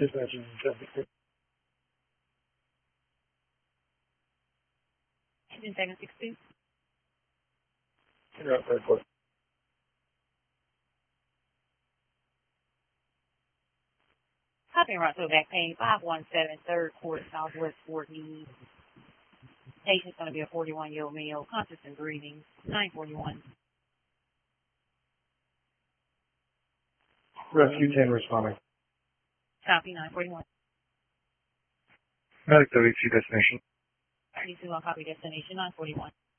Dispatching 10. Engine 762. You're out there, close. Copy right to back paying 517 3rd Court, Southwest Fort Meade. Patient's going to be a 41-year-old male, conscious and breathing. 941. Rescue 10 responding. Copy 941. Medic 32 destination. 32 on copy destination 941.